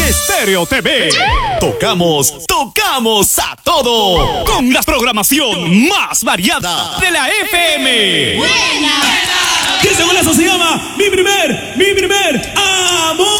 Estéreo TV. Tocamos a todo. Con la programación más variada de la FM. ¡Buena! ¿Qué ese golazo se llama? Mi primer amor.